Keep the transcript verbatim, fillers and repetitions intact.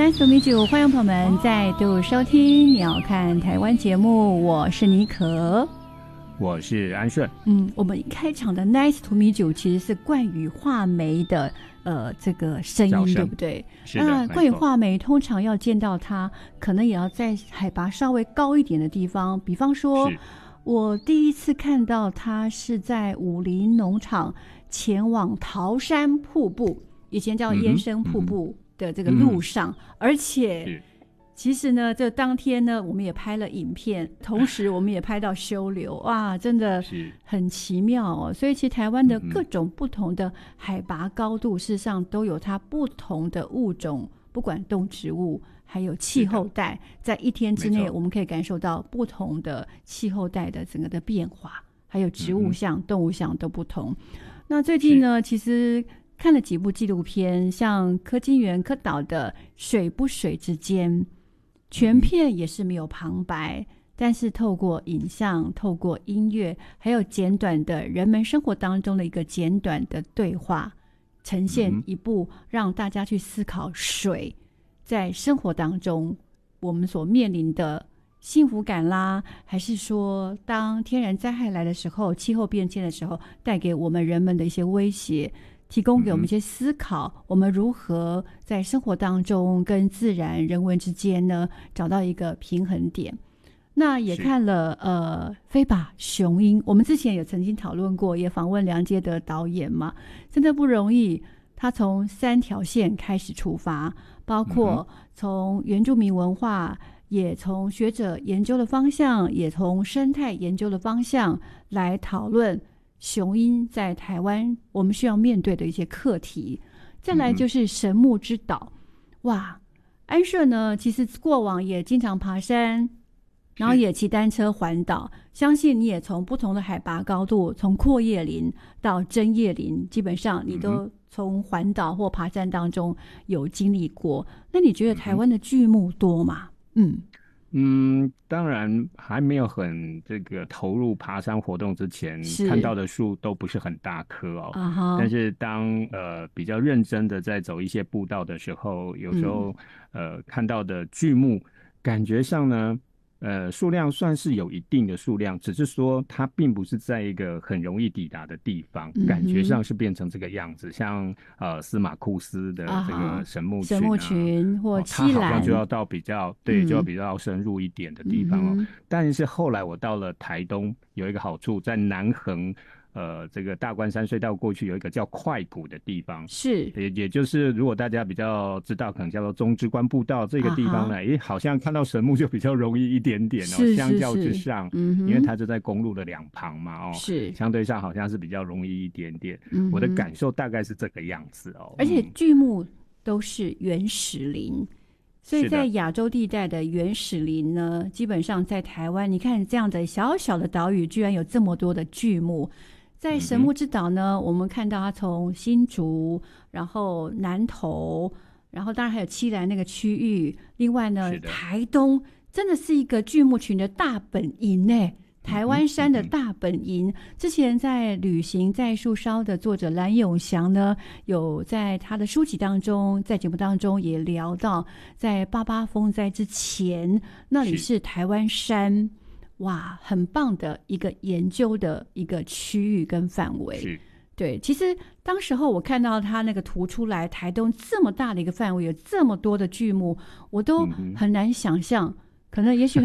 Nice to meet you， 欢迎朋友们再度收听你要看台湾节目，我是妮可， 我是安顺。 嗯，我们开场的 Nice to meet you 其实是冠宇画眉的呃这个声音，对不对？ 是的。 那冠宇画眉通常要见到他，可能也要在海拔稍微高一点的地方，比方说，我第一次看到他是在武林农场前往桃山瀑布，以前叫燕生瀑布。嗯嗯的这个路上、嗯、而且其实呢这当天呢我们也拍了影片，同时我们也拍到修流，哇真的很奇妙哦。所以其实台湾的各种不同的海拔高度、嗯、事实上都有它不同的物种，不管动植物还有气候带，在一天之内我们可以感受到不同的气候带的整个的变化，还有植物相、嗯、动物相都不同。那最近呢其实看了几部纪录片，像柯金源柯导的《水不水之间》，全片也是没有旁白、嗯、但是透过影像、透过音乐，还有简短的人们生活当中的一个简短的对话，呈现一部让大家去思考水在生活当中我们所面临的幸福感啦，还是说当天然灾害来的时候，气候变迁的时候带给我们人们的一些威胁，提供给我们一些思考、嗯、我们如何在生活当中跟自然人文之间呢找到一个平衡点。那也看了呃飞吧雄鹰，我们之前有曾经讨论过，也访问梁杰德导演嘛，真的不容易。他从三条线开始出发，包括从原住民文化、嗯、也从学者研究的方向，也从生态研究的方向来讨论雄鹰在台湾我们需要面对的一些课题。再来就是神木之岛、嗯、哇，安顺呢其实过往也经常爬山，然后也骑单车环岛，相信你也从不同的海拔高度，从阔叶林到针叶林，基本上你都从环岛或爬山当中有经历过。那你觉得台湾的巨木多吗？嗯嗯，当然还没有很这个投入爬山活动之前，看到的树都不是很大棵哦。Uh-huh. 但是当呃比较认真的在走一些步道的时候，有时候、嗯、呃看到的巨木，感觉上呢，呃数量算是有一定的数量，只是说它并不是在一个很容易抵达的地方，嗯、感觉上是变成这个样子，像呃司马库斯的这个神木群、啊、神木群或七兰、 哦，它好像就要到比较对、嗯，就要比较深入一点的地方哦。嗯、但是后来我到了台东，有一个好处，在南横。呃，这个大关山隧道过去有一个叫快谷的地方， 是， 也也就是如果大家比较知道，可能叫做中之关步道这个地方呢，诶、啊，好像看到神木就比较容易一点点哦， 是是是相较之上，嗯，因为它就在公路的两旁嘛，哦， 是， 相对上好像是比较容易一点点。嗯，我的感受大概是这个样子哦。 而且巨木都是原始林。所以在亚洲地带的原始林呢，基本上在台湾，你看这样的小小的岛屿，居然有这么多的巨木。在神木之岛呢、嗯、我们看到它从新竹，然后南投，然后当然还有七兰那个区域，另外呢台东真的是一个巨木群的大本营耶，台湾山的大本营、嗯嗯、之前在旅行在树梢的作者蓝永祥呢，有在他的书籍当中，在节目当中也聊到，在八八风灾之前，那里是台湾山，哇，很棒的一个研究的一个区域跟范围。对，其实当时候我看到他那个图出来，台东这么大的一个范围，有这么多的巨木，我都很难想象，可能也许